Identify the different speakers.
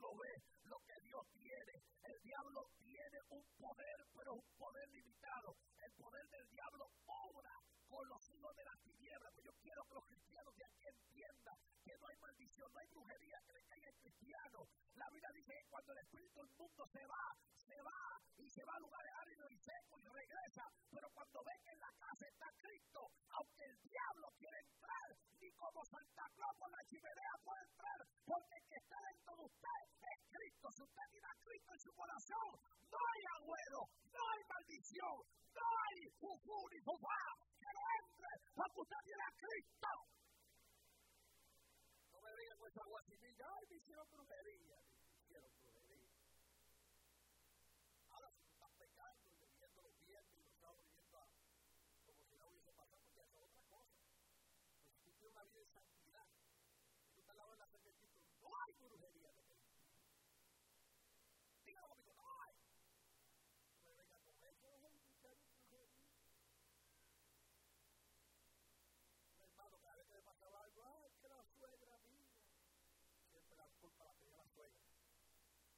Speaker 1: ve lo que Dios tiene. El diablo tiene un poder, pero un poder limitado. El poder del diablo obra con los hijos de las tinieblas. Pues yo quiero que los cristianos de aquí entiendan que no hay maldición, no hay brujería que le caiga al cristiano. La Biblia dice que cuando el espíritu del mundo se va y se va a lugares áridos y secos y regresa, pero cuando ve que en la casa está Cristo, aunque el diablo quiere entrar, ni como Santa Claus por la chimenea puede entrar, porque el que está dentro de usted es Cristo. Si usted tiene a Cristo en su corazón, no hay agüero, no hay maldición, no hay fufú ni fufá que no entre, porque usted tiene a Cristo. No me digan con esa guasimilla, ay, me hicieron brujería, Ahora, si tú estás pecando y bebiendo los viernes y los sábados yendo como si no hubiese pasado, pues ya es otra cosa. Pero si tú tienes una vida de santidad,